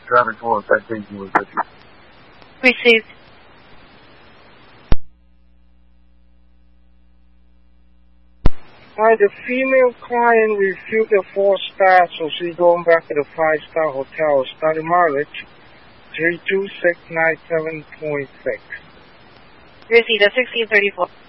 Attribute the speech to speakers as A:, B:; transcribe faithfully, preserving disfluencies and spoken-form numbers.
A: Traffic towards that station was busy.
B: Received.
C: Hi, the female client refused a four-star, so she's going back to the five-star hotel. Starting mileage, three two six nine seven point six.
B: Received at sixteen thirty-four.